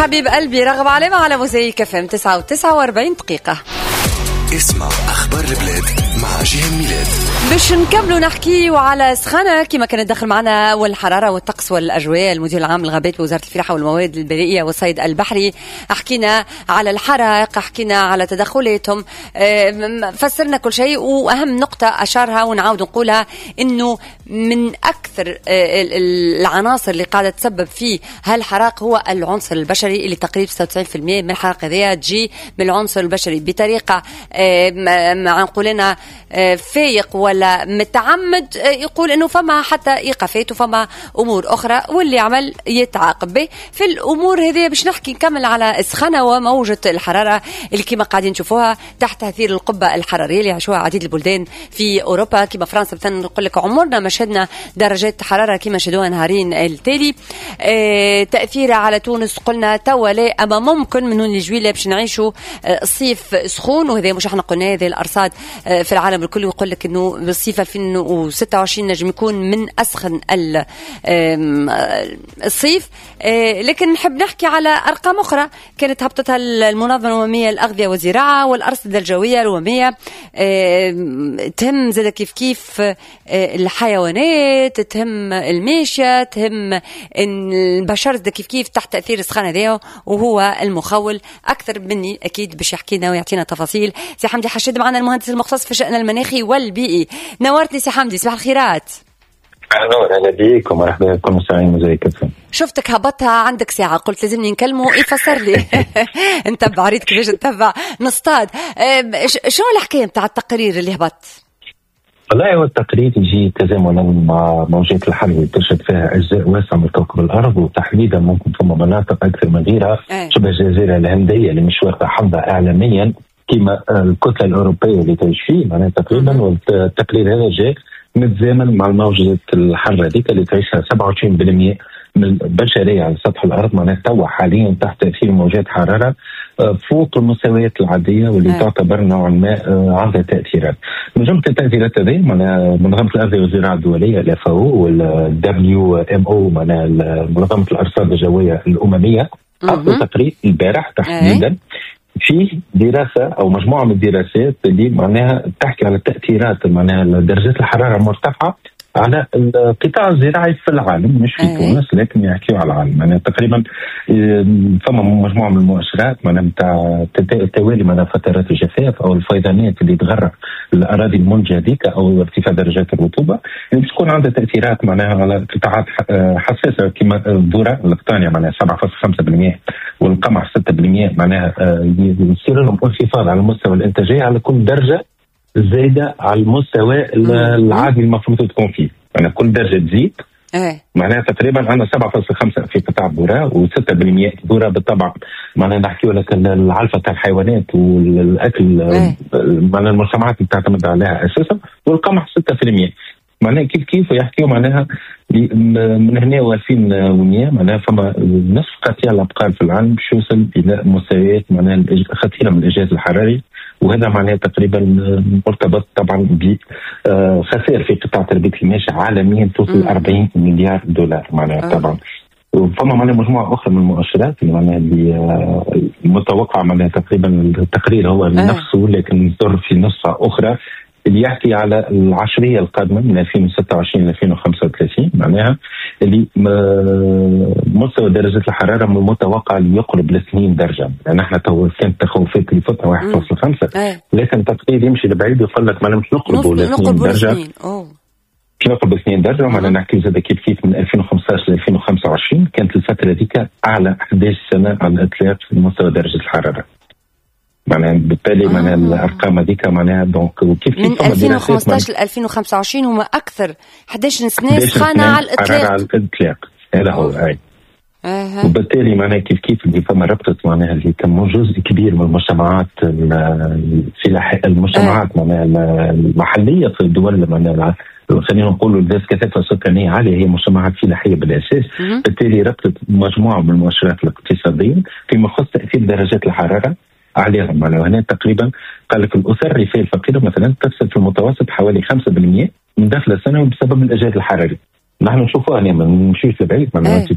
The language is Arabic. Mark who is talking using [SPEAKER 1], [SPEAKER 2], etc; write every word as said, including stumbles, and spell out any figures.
[SPEAKER 1] حبيب قلبي رغب علامة على موزايك اف ام تسعة وتسعة وأربعين دقيقة.
[SPEAKER 2] اسمع أخبار البلاد مع جيهان ميلاد.
[SPEAKER 1] باش نكملوا نحكي وعلى سخانة كما كانت داخل معنا والحرارة والطقس والأجواء. المدير العام للغابات بوزارة الفلاحة والمواد البيئية والصيد البحري، حكينا على الحرائق، حكينا على تدخلاتهم، فسرنا كل شيء. وأهم نقطة أشارها ونعاود نقولها إنه من أكثر العناصر اللي قاعدة تسبب في هالحرائق هو العنصر البشري، اللي تقريبا ستة وتسعين بالمئة من الحرائق هذه تجي من العنصر البشري بطريقة مع نقولنا فايق ولا متعمد. يقول انه فما حتى ايقافات وفما امور اخرى واللي عمل يتعاقب به في الامور هذه. باش نحكي نكمل على السخانه وموجه الحراره اللي كما قاعدين نشوفوها تحت تاثير القبه الحراريه اللي عاشوها عديد البلدان في اوروبا. كما فرنسا مثلا نقول لك عمرنا ما شهدنا درجات حراره كما شهدوها نهارين التالي. اه تاثيرها على تونس قلنا توا لا، اما ممكن من هون لجويله باش نعيشوا صيف سخون. وهذا مش احنا قلنا، هذه الارصاد في العالم الكل يقول لك انه بالصيف ألفين وستة وعشرين نجم يكون من اسخن الصيف. لكن نحب نحكي على ارقام اخرى كانت هبطتها المنظمه الامميه للاغذيه والزراعه والارصده الجويه الامميه، تهم زاد كيف كيف الحيوانات، تهم الماشيه، تهم البشر زاد كيف كيف تحت تاثير السخانه هذه. وهو المخول اكثر مني اكيد باش يحكينا ويعطينا تفاصيل سي حمدي حشاد معنا، المهندس المختص في الشأن المناخي والبيئي. نورتني سي حمدي، صباح الخيرات.
[SPEAKER 3] نور، اهلا بيك ومرحبا بكم مستمعين موزايك اف ام.
[SPEAKER 1] شفتك هبطها عندك ساعه، قلت لازمني نكلمه يفسر لي. نتبع عريت كيفاش نتبع نصطاد. شو الحكايه نتاع التقرير اللي هبط؟
[SPEAKER 3] والله هو التقرير يجي تزامنا مع موجات الحر اللي تشهد فيها اجزاء واسعه من كوكب الارض، وتحديدا ممكن ثم مناطق اكثر من غيرها شبه الجزيره الهنديه اللي مش واخده حظها اعلاميا كما الكتله الاوروبيه اللي تعيش فيه معناها تقريبا. والتقرير هذا جاء متزامن مع موجة الحر هذيك اللي تعيشها سبعة وعشرين بالمئة من البشريه على سطح الارض، معناها توا حاليا تحت تاثير موجات حراره فوق المستويات العاديه واللي تعتبر نوعا ما عندها تاثيرات. من جمله التاثيرات هذه معناها منظمه الاغذيه والزراعه الدوليه الاف او والدبليو ام او معناها منظمه الارصاد الجويه الامميه حطوا تقرير البارح تحديدا في دراسة أو مجموعة من الدراسات اللي معناها تحكي على التأثيرات معناها درجات الحرارة المرتفعة على القطاع الزراعي في العالم، مش في أيه. تونس، لكن يحكيوا على العالم. معناها تقريبا فما مجموعة من المؤشرات معناها نتاع توالي معناها فترات الجفاف أو الفيضانات اللي تغرق الأراضي المنجة هذيك أو ارتفاع درجات الرطوبة اللي بتكون عندها تأثيرات معناها على قطاعات حساسة كما الذرة القطانية معناها سبعة فاصلة خمسة بالمئة والقمح ستة بالمئة معناها يصير لهم انخفاض على مستوى الإنتاجية على كل درجة زايدة على المستوى العادي المفروض تكون فيه. أنا كل درجة تزيد معناها تقريبا عندنا سبعة فاصلة خمسة في قطاع الذرة وستة بالمئة الذرة بالطبع معناها نحكي لك العلفة تاع الحيوانات والأكل معناها المجتمعات اللي تعتمد عليها أساسا، والقمح ستة بالمئة معناها كيف كيف يحكيوا معناها من هنا وألفين ومئة معناها فما نصف قطيع الأبقار في العالم باش يوصل إلى مستويات معناها خطيرة من الإجهاد الحراري، وهذا معناه تقريبا مرتبط طبعا بخسائر في قطاع تربيه الماشي عالميا توصل أربعين مليار دولار معناها طبعا. وفما معناها مجموعه اخرى من المؤشرات اللي معناها اللي متوقع معناها تقريبا التقرير هو نفسه لكن يصدر في نسخه اخرى اللي يحكي على العشريه القادمه من ألفين وستة وعشرين ل ألفين وخمسة وثلاثين معناها اللي مستوى درجه الحراره من المتوقع اللي يقرب ل اثنين درجه. يعني احنا تو كانت تخوفات اللي فتنا واحد فاصلة خمسة لكن التقرير يمشي لبعيد يقول لك ما مش نقربوا ل اثنين درجه. كي نقرب اثنين درجه معناها نحكي زاد كيف كيف من ألفين وخمسطاش ل ألفين وخمسة وعشرين كانت الفتره هذيك اعلى أحد عشر سنه على الاطلاق في مستوى درجه الحراره. معناها بالتالي آه. معناها الارقام هذيك معناها دونك كيف
[SPEAKER 1] من ألفين وخمسطاش ل ألفين وخمسة وعشرين هما اكثر أحد عشر سنه سخانه على الاطلاق
[SPEAKER 3] على الاطلاق. هذا هو اي
[SPEAKER 1] أه.
[SPEAKER 3] وبالتالي معناها كيف كيف اللي فما ربطت معناها اللي كان جزء كبير من المجتمعات الفلاحيه المجتمعات أه. معناها المحليه في الدول معناها خلينا نقولوا ذات كثافه سكانيه عاليه هي مجتمعات فلاحيه بالاساس. م- بالتالي ربطت مجموعه من المؤشرات الاقتصاديه فيما يخص تاثير درجات الحراره عليهم. معناها هنا تقريبا قال لك الاسر الريفيه الفقيره مثلا تكسب في المتوسط حوالي خمسة بالمئة من دخل السنوي بسبب الاجهاد الحراري. نحن نشوفوها هنا ما نمشيش لبعيد.